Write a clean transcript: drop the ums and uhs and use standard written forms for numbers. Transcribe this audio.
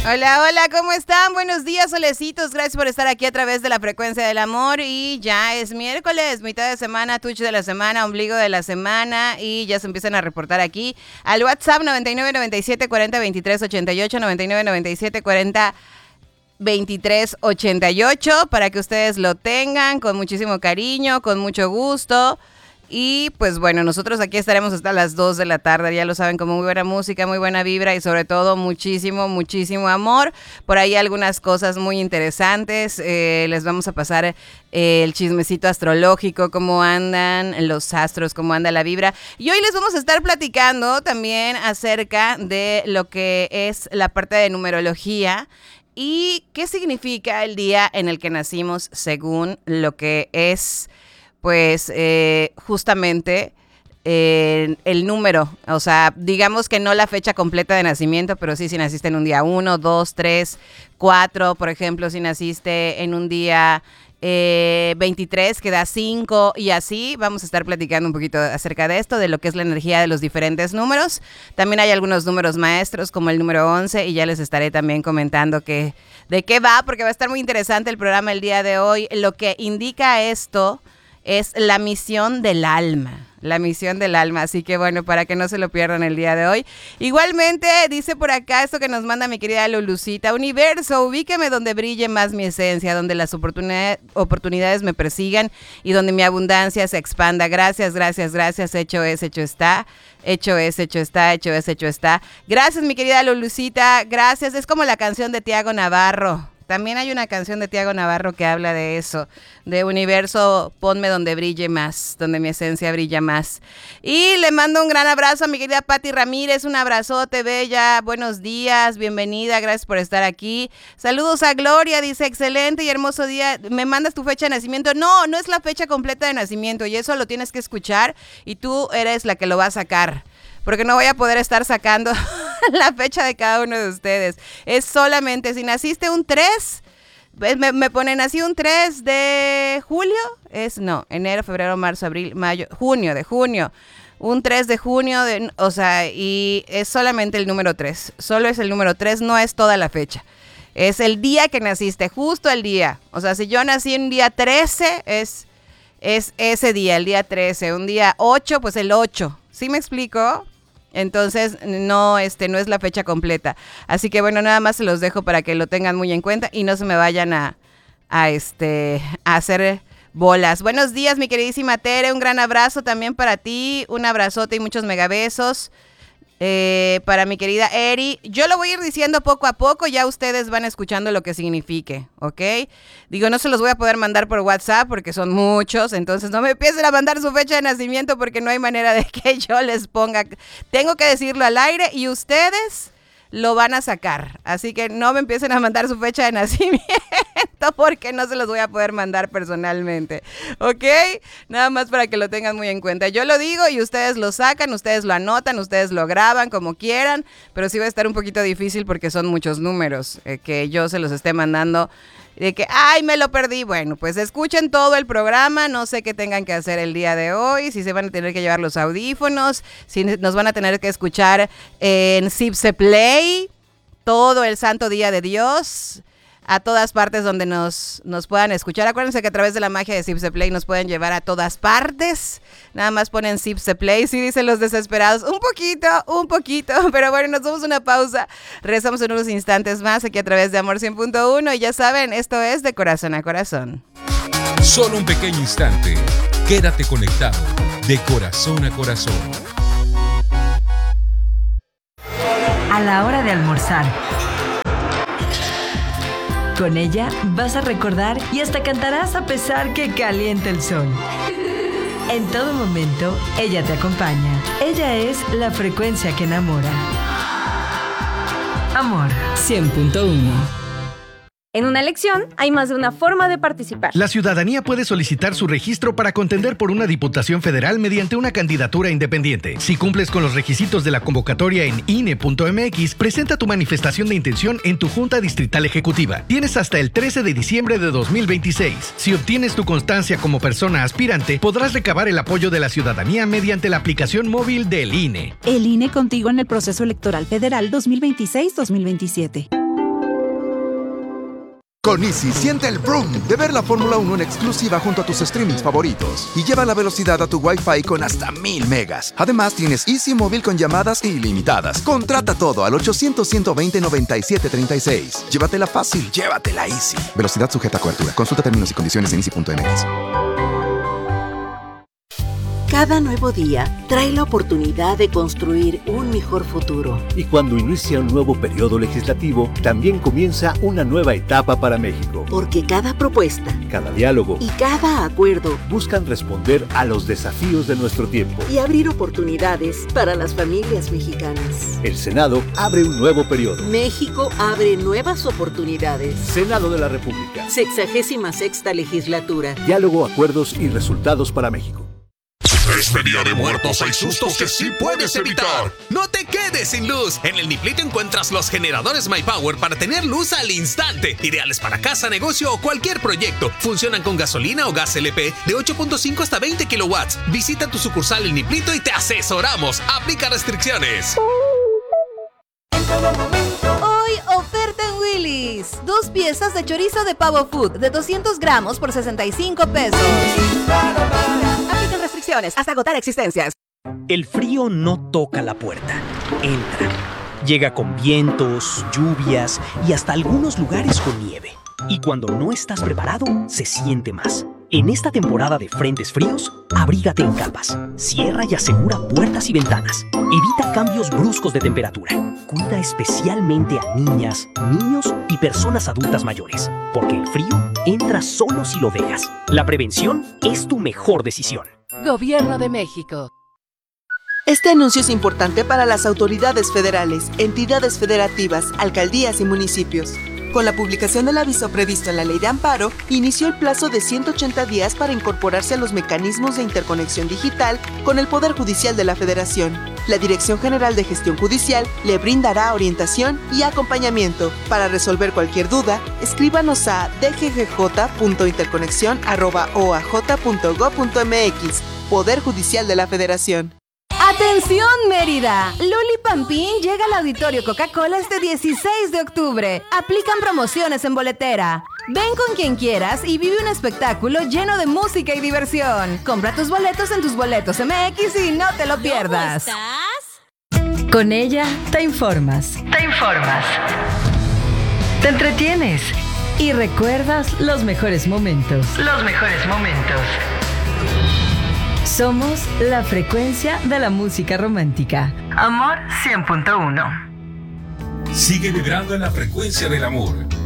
Hola, hola, ¿cómo están? Buenos días, solecitos. Gracias por estar aquí a través de la frecuencia del amor. Y ya es miércoles, mitad de semana, Twitch de la semana, ombligo de la semana. Y ya se empiezan a reportar aquí al WhatsApp 99 97 40 23 88, 99 97 40 23 88, para que ustedes lo tengan con muchísimo cariño, con mucho gusto. Y pues bueno, nosotros aquí estaremos hasta las 2 de la tarde, ya lo saben, con muy buena música, muy buena vibra y sobre todo muchísimo, muchísimo amor. Por ahí algunas cosas muy interesantes, les vamos a pasar el chismecito astrológico, cómo andan los astros, cómo anda la vibra. Y hoy les vamos a estar platicando también acerca de lo que es la parte de numerología y qué significa el día en el que nacimos según lo que es... Pues justamente el número, o sea, digamos que no la fecha completa de nacimiento, pero sí si naciste en un día 1, 2, 3, 4, por ejemplo, si naciste en un día 23, que da 5 y así, vamos a estar platicando un poquito acerca de esto, de lo que es la energía de los diferentes números. También hay algunos números maestros, como el número 11, y ya les estaré también comentando de qué va, porque va a estar muy interesante el programa el día de hoy. Lo que indica esto es la misión del alma, así que bueno, para que no se lo pierdan el día de hoy. Igualmente, dice por acá esto que nos manda mi querida Lulucita: Universo, ubíqueme donde brille más mi esencia, donde las oportunidades me persigan y donde mi abundancia se expanda. Gracias, gracias, gracias, hecho es, hecho está. Hecho es, hecho está, hecho es, hecho está. Gracias, mi querida Lulucita, gracias. Es como la canción de Tiago Navarro. También hay una canción de Tiago Navarro que habla de eso, de universo, ponme donde brille más, donde mi esencia brilla más. Y le mando un gran abrazo a mi querida Pati Ramírez, un abrazote, bella, buenos días, bienvenida, gracias por estar aquí. Saludos a Gloria, dice, excelente y hermoso día, ¿me mandas tu fecha de nacimiento? No, no es la fecha completa de nacimiento y eso lo tienes que escuchar y tú eres la que lo va a sacar. Porque no voy a poder estar sacando la fecha de cada uno de ustedes. Es solamente, si naciste un 3, me pone, nací un 3 de julio, enero, febrero, marzo, abril, mayo, de junio. Un 3 de junio, o sea, y es solamente el número 3. Solo es el número 3, no es toda la fecha. Es el día que naciste, justo el día. O sea, si yo nací en día 13, es ese día, el día 13. Un día 8, pues el 8. ¿Sí me explico? Entonces no es la fecha completa. Así que bueno, nada más se los dejo para que lo tengan muy en cuenta y no se me vayan a hacer bolas. Buenos días, mi queridísima Tere, un gran abrazo también para ti, un abrazote y muchos megabesos. Para mi querida Eri, yo lo voy a ir diciendo poco a poco, ya ustedes van escuchando lo que signifique, ¿ok? Digo, no se los voy a poder mandar por WhatsApp porque son muchos, entonces no me empiecen a mandar su fecha de nacimiento porque no hay manera de que yo les ponga. Tengo que decirlo al aire y ustedes lo van a sacar, así que no me empiecen a mandar su fecha de nacimiento porque no se los voy a poder mandar personalmente, ¿ok? Nada más para que lo tengan muy en cuenta. Yo lo digo y ustedes lo sacan, ustedes lo anotan, ustedes lo graban como quieran, pero sí va a estar un poquito difícil porque son muchos números que yo se los esté mandando de que, ¡ay, me lo perdí! Bueno, pues escuchen todo el programa, no sé qué tengan que hacer el día de hoy, si se van a tener que llevar los audífonos, si nos van a tener que escuchar en Zipse Play todo el santo día de Dios, a todas partes donde nos puedan escuchar. Acuérdense que a través de la magia de Zipse Play nos pueden llevar a todas partes. Nada más ponen Zipse Play, sí dicen los desesperados. Un poquito, pero bueno, nos damos una pausa. Regresamos en unos instantes más aquí a través de Amor 100.1 y ya saben, esto es De Corazón a Corazón. Solo un pequeño instante. Quédate conectado. De Corazón a Corazón. A la hora de almorzar. Con ella vas a recordar y hasta cantarás a pesar que caliente el sol. En todo momento, ella te acompaña. Ella es la frecuencia que enamora. Amor 100.1. En una elección hay más de una forma de participar. La ciudadanía puede solicitar su registro para contender por una diputación federal mediante una candidatura independiente. Si cumples con los requisitos de la convocatoria en INE.mx, presenta tu manifestación de intención en tu Junta Distrital Ejecutiva. Tienes hasta el 13 de diciembre de 2026. Si obtienes tu constancia como persona aspirante, podrás recabar el apoyo de la ciudadanía mediante la aplicación móvil del INE. El INE contigo en el proceso electoral federal 2026-2027. Con Easy, siente el vroom de ver la Fórmula 1 en exclusiva junto a tus streamings favoritos. Y lleva la velocidad a tu Wi-Fi con hasta 1000 megas. Además, tienes Easy Móvil con llamadas ilimitadas. Contrata todo al 800-120-9736. Llévatela fácil, llévatela Easy. Velocidad sujeta a cobertura. Consulta términos y condiciones en easy.mx. Cada nuevo día trae la oportunidad de construir un mejor futuro. Y cuando inicia un nuevo periodo legislativo, también comienza una nueva etapa para México. Porque cada propuesta, cada diálogo y cada acuerdo buscan responder a los desafíos de nuestro tiempo y abrir oportunidades para las familias mexicanas. El Senado abre un nuevo periodo. México abre nuevas oportunidades. Senado de la República. 66ª legislatura. Diálogo, acuerdos y resultados para México. Este Día de Muertos hay sustos que sí puedes evitar. No te quedes sin luz. En el Niplito encuentras los generadores MyPower para tener luz al instante. Ideales para casa, negocio o cualquier proyecto. Funcionan con gasolina o gas LP de 8.5 hasta 20 kilowatts. Visita tu sucursal El Niplito y te asesoramos. Aplica restricciones. Hoy oferta en Willy's. 2 piezas de chorizo de pavo food de 200 gramos por 65 pesos. Aplican restricciones hasta agotar existencias. El frío no toca la puerta, entra. Llega con vientos, lluvias y hasta algunos lugares con nieve. Y cuando no estás preparado, se siente más. En esta temporada de frentes fríos, abrígate en capas. Cierra y asegura puertas y ventanas. Evita cambios bruscos de temperatura. Cuida especialmente a niñas, niños y personas adultas mayores, porque el frío entra solo si lo dejas. La prevención es tu mejor decisión. Gobierno de México. Este anuncio es importante para las autoridades federales, entidades federativas, alcaldías y municipios. Con la publicación del aviso previsto en la Ley de Amparo, inició el plazo de 180 días para incorporarse a los mecanismos de interconexión digital con el Poder Judicial de la Federación. La Dirección General de Gestión Judicial le brindará orientación y acompañamiento. Para resolver cualquier duda, escríbanos a dggj.interconexión@oaj.gov.mx. Poder Judicial de la Federación. ¡Atención, Mérida! Loli Pampín llega al Auditorio Coca-Cola este 16 de octubre. Aplican promociones en boletera. Ven con quien quieras y vive un espectáculo lleno de música y diversión. Compra tus boletos en Tus Boletos MX y no te lo pierdas. Con ella te informas. Te entretienes y recuerdas los mejores momentos. Somos la frecuencia de la música romántica. Amor 100.1. Sigue vibrando en la frecuencia del amor.